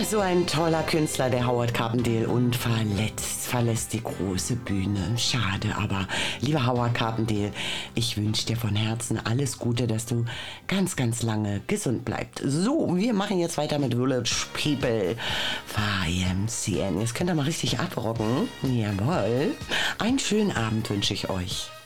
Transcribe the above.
So ein toller Künstler, der Howard Carpendale, und verlässt die große Bühne. Schade, aber lieber Howard Carpendale, ich wünsche dir von Herzen alles Gute, dass du ganz, ganz lange gesund bleibst. So, wir machen jetzt weiter mit Village People, YMCA. Jetzt könnt ihr mal richtig abrocken. Jawohl. Einen schönen Abend wünsche ich euch.